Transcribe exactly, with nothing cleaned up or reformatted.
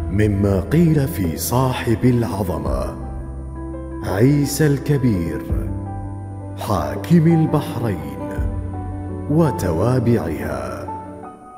مما قيل في صاحب العظمة عيسى الكبير حاكم البحرين وتوابعها.